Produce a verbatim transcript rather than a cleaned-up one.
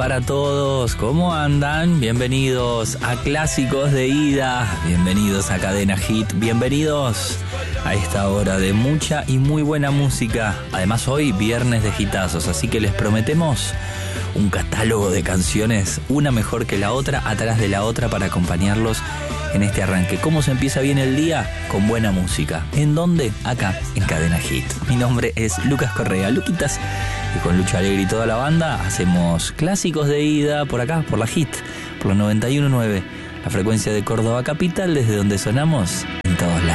Para todos, ¿cómo andan? Bienvenidos a Clásicos de Ida, bienvenidos a Cadena Hit, bienvenidos a esta hora de mucha y muy buena música. Además hoy viernes de hitazos, así que les prometemos un catálogo de canciones, una mejor que la otra, atrás de la otra, para acompañarlos en este arranque. ¿Cómo se empieza bien el día? Con buena música. ¿En dónde? Acá, en Cadena Hit. Mi nombre es Lucas Correa, Luquitas, y con Lucho Alegre y toda la banda hacemos Clásicos de Ida por acá, por la Hit, por los noventa y uno punto nueve, la frecuencia de Córdoba Capital, desde donde sonamos en todos lados.